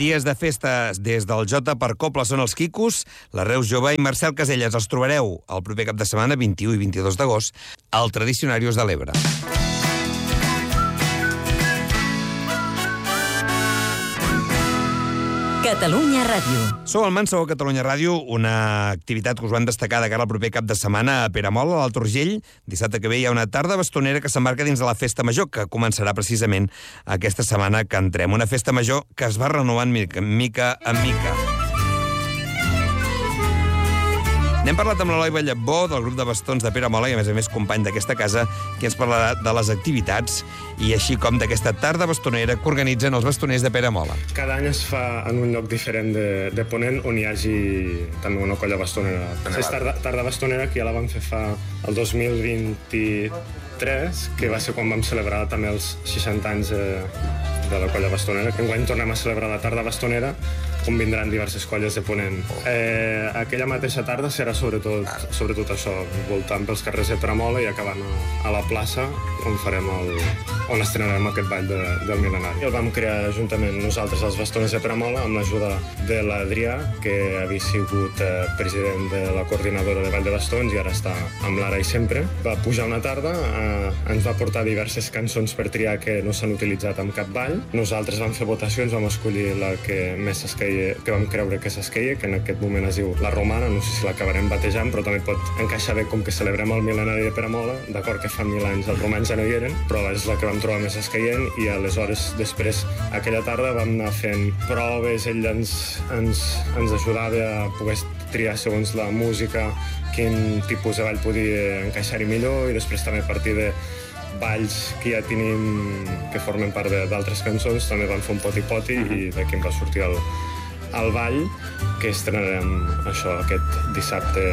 Dies de festes des del J per Coble són els Quicos, la Reus Jove i Marcel Caselles. Els trobareu el proper cap de setmana, 21 i 22 d'agost, al Tradicionarius de l'Ebre. Catalunya Ràdio. Sou al Mansó Catalunya Ràdio, una activitat que us van destacar de cara al proper cap de setmana a Peramola, a l'Alt Urgell. Dissabte que ve hi ha una tarda bastonera que s'embarca dins de la Festa Major, que començarà precisament aquesta setmana que entrem. Una Festa Major que es va renovant mica en mica. N'hem parlat amb l'Eloi Ballabó, del grup de bastons de Peramola, i a més company d'aquesta casa, que ens parlarà de les activitats i així com d'aquesta tarda bastonera que organitzen els bastoners de Peramola. Cada any es fa en un lloc diferent de Ponent on hi hagi també una colla bastonera. És tarda bastonera, que ja la vam fer fa el 2023, que va ser quan vam celebrar també els 60 anys de la colla bastonera, que enguany tornem a celebrar la tarda bastonera, on vindran diverses colles de Ponent. Aquella mateixa tarda serà sobretot això, voltant pels carrers de Peramola i acabant a la plaça, on estrenarem aquest ball del mil·lenari. El vam crear juntament nosaltres, els bastoners de Peramola, amb l'ajuda de l'Adrià, que havia sigut president de la coordinadora de Ball de Bastons i ara està amb l'Ara i sempre. Va pujar una tarda, ens va portar diverses cançons per triar que no s'han utilitzat en cap ball. Nosaltres vam fer votacions, vam escollir la que més s'esqueia, que vam creure que s'esqueia, que en aquest moment es diu La Romana, no sé si l'acabarem batejant, però també pot encaixar bé com que celebrem el mil·lenari de Peramola, d'acord que fa 1000 anys els romans ja no hi eren, però és la que vam trobar més escaient, i aleshores després aquella tarda vam anar fent proves, ell ens ajudava a poder triar segons la música quin tipus de ball podia encaixar-hi millor, i després també a partir de balls que ja tenim, que formen part d'altres cançons, també van fer un poti-poti i d'aquí em va sortir el ball, que estrenarem això aquest dissabte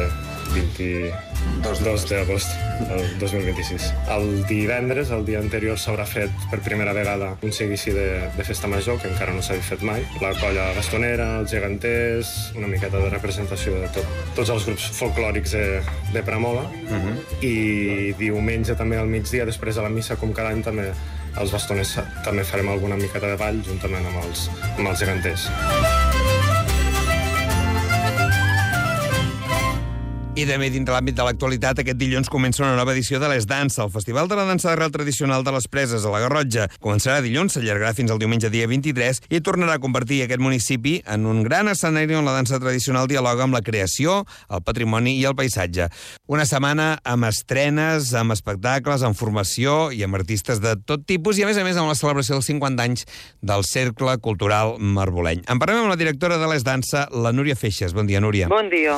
22 d'agost del 2026. El divendres, el dia anterior, s'haurà fet per primera vegada un seguici de festa major, que encara no s'havia fet mai. La colla bastonera, els geganters, una miqueta de representació de tots els grups folclòrics de Peramola. I diumenge també al migdia, després de la missa, com cada any, també els bastoners també farem alguna miqueta de ball juntament amb els geganters. I també dins de l'àmbit de l'actualitat, aquest dilluns comença una nova edició de l'Es Dansa, el Festival de la Dansa d'Arrel Tradicional de les Preses, a la Garrotxa. Començarà dilluns, s'allargarà fins al diumenge dia 23 i tornarà a convertir aquest municipi en un gran escenari on la dansa tradicional dialoga amb la creació, el patrimoni i el paisatge. Una setmana amb estrenes, amb espectacles, amb formació i amb artistes de tot tipus i, a més, amb la celebració dels 50 anys del Cercle Cultural Marboleny. En parlem amb la directora de l'Es Dansa, la Núria Feixes. Bon dia, Núria. Bon dia.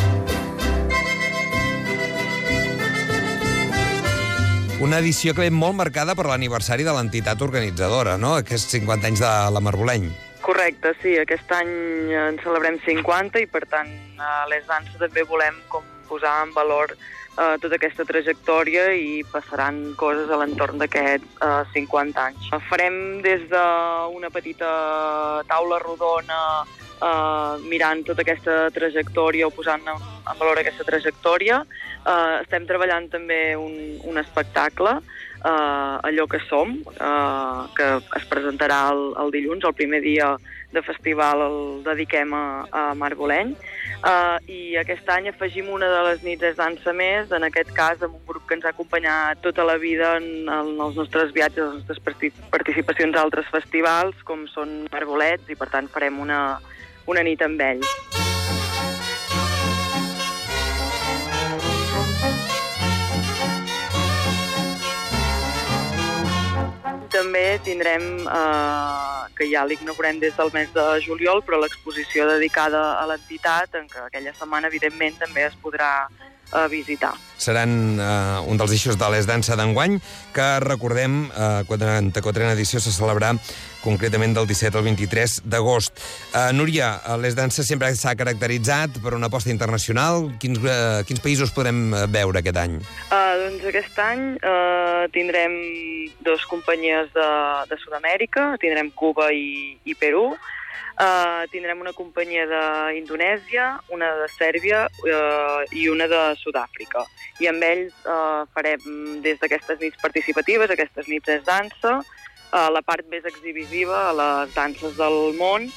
Una edició que ve molt marcada per l'aniversari de l'entitat organitzadora, no? Aquests 50 anys de la Marboleny. Correcte, sí. Aquest any en celebrem 50 i, per tant, a l'Es Dansa també volem posar en valor tota aquesta trajectòria i passaran coses a l'entorn d'aquests 50 anys. Farem des d'una petita taula rodona mirant tota aquesta trajectòria o posant en valor aquesta trajectòria. Estem treballant també un espectacle, Allò que som, que es presentarà el dilluns, el primer dia de festival el dediquem a Marboleny, i aquest any afegim una de les nits Es Dansa Més, en aquest cas amb un grup que ens ha acompanyat tota la vida en els nostres viatges, les nostres participacions a altres festivals, com són Marbolets, i per tant farem una nit amb ells. També tindrem, que ja l'ignorem des del mes de juliol, però l'exposició dedicada a l'entitat, en què aquella setmana, evidentment, també es podrà visitar. Seran un dels eixos de l'Es Dansa d'enguany, que recordem, 44a edició se celebrarà concretament del 17 al 23 d'agost. Núria, l'Es Dansa sempre s'ha caracteritzat per una aposta internacional. Quins països podrem veure aquest any? Doncs aquest any tindrem dues companyies de Sud-amèrica, tindrem Cuba i Perú. Tindrem una companyia d'Indonèsia, una de Sèrbia i una de Sud-àfrica. I amb ells farem des d'aquestes nits participatives, aquestes nits Es Dansa, la part més exhibitiva, a les danses del món,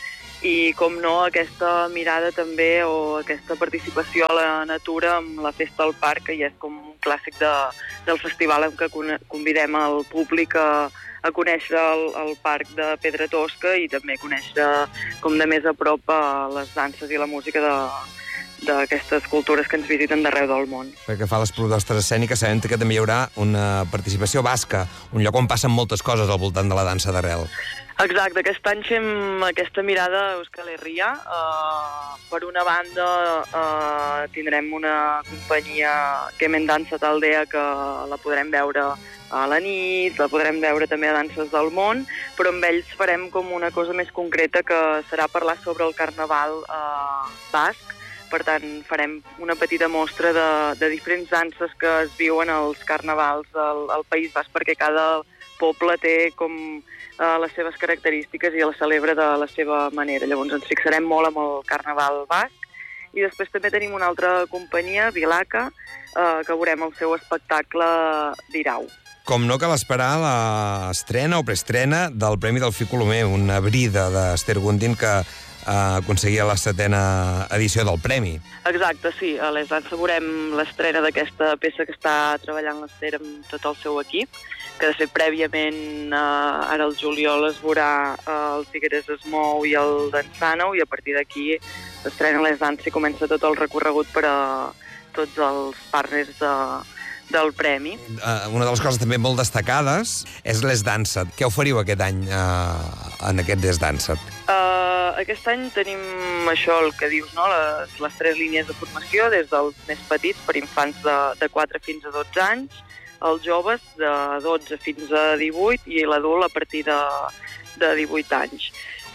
i, com no, aquesta mirada també o aquesta participació a la natura amb la Festa al Parc, que ja és com un clàssic del festival en què convidem el públic a conèixer el parc de Pedra Tosca i també conèixer com de més a prop les danses i la música d'aquestes cultures que ens visiten d'arreu del món. Perquè fa les propostes escèniques, sabem que també hi haurà una participació basca, un lloc on passen moltes coses al voltant de la dansa d'arrel. Exacte, aquest any fem aquesta mirada a Euskal Herria. Per una banda tindrem una companyia Kemen Dansa Taldea que la podrem veure a la nit, la podrem veure també a Danses del Món, però amb ells farem com una cosa més concreta que serà parlar sobre el carnaval basc. Per tant, farem una petita mostra de diferents danses que es viuen als carnavals al País Basc, perquè cada poble té com les seves característiques i la celebra de la seva manera. Llavors ens fixarem molt amb el carnaval basc i després també tenim una altra companyia, Vilaca, que veurem el seu espectacle d'Irau. Com no cal esperar l'estrena o preestrena del Premi del Colomer, una brida d'Ester Gundin que aconseguia la 7a edició del Premi. Exacte, sí. A Les Danses veurem l'estrena d'aquesta peça que està treballant l'Ester amb tot el seu equip, que de fet prèviament ara el juliol es veurà el Figueres es mou i el Dansàneu, i a partir d'aquí s'estrena Les Danses i comença tot el recorregut per a tots els partners del Premi. Una de les coses també molt destacades és Les Danset. Què oferiu aquest any en aquest Les Danset? Aquest any tenim això, el que dius, no? Les 3 línies de formació, des dels més petits, per infants de 4 fins a 12 anys, els joves de 12 fins a 18 i l'adult a partir de 18 anys.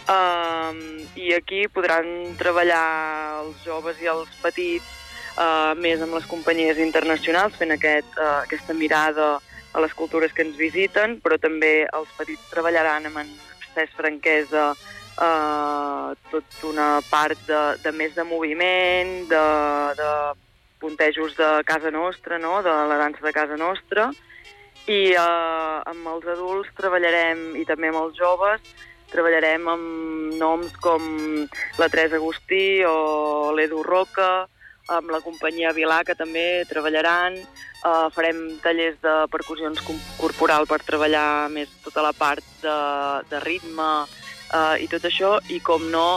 I aquí podran treballar els joves i els petits més amb les companyies internacionals, fent aquesta mirada a les cultures que ens visiten, però també els petits treballaran amb en Cesc Franquesa tota una part de més de moviment, de puntejos de casa nostra, no? De la dansa de casa nostra, i amb els adults treballarem, i també amb els joves, treballarem amb noms com la Teresa Agustí o l'Edu Roca, amb la companyia Vilaca també treballaran, farem tallers de percussions corporal per treballar més tota la part de ritme i tot això, i com no,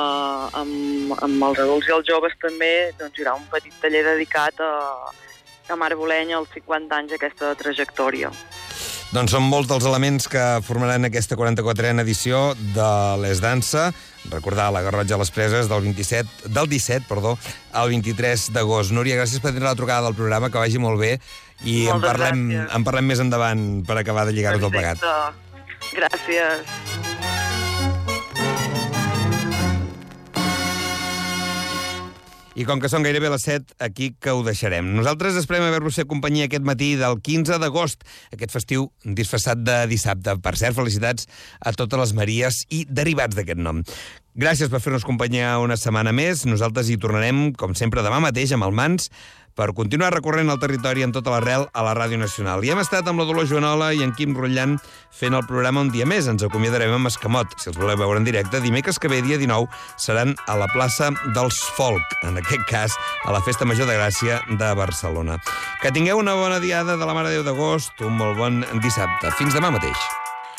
amb els adults i els joves també doncs, hi haurà un petit taller dedicat a Mar Bolenya als 50 anys d'aquesta trajectòria. Doncs són molts dels elements que formaran aquesta 44a edició de Les Dansa. Recordar la Garrotxa a les Preses del 17 al 23 d'agost. Núria, gràcies per tenir la trucada del programa, que vagi molt bé, i en parlem més endavant per acabar de lligar-ho tot plegat. Gràcies. I com que són gairebé les 7, aquí que ho deixarem. Nosaltres esperem haver-vos fet companyia aquest matí del 15 d'agost, aquest festiu disfressat de dissabte. Per cert, felicitats a totes les Maries i derivats d'aquest nom. Gràcies per fer-nos companyia una setmana més. Nosaltres hi tornarem, com sempre, demà mateix amb el Mans, per continuar recorrent el territori en tota l'arrel a la Ràdio Nacional. I hem estat amb la Dolors Joanola i en Quim Rotllan fent el programa un dia més. Ens acomiadarem amb Escamot. Si els voleu veure en directe, dimecres que ve, dia 19, seran a la plaça dels Folk, en aquest cas a la Festa Major de Gràcia de Barcelona. Que tingueu una bona diada de la Mare de Déu d'Agost, un molt bon dissabte. Fins demà mateix.